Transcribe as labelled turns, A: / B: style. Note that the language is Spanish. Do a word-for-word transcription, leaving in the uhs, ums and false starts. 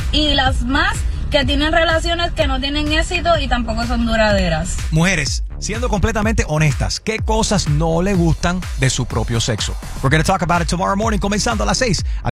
A: y las más que tienen relaciones que no tienen éxito y tampoco son duraderas.
B: Mujeres, siendo completamente honestas, ¿qué cosas no le gustan de su propio sexo? We're going to talk about it tomorrow morning, comenzando a las seis.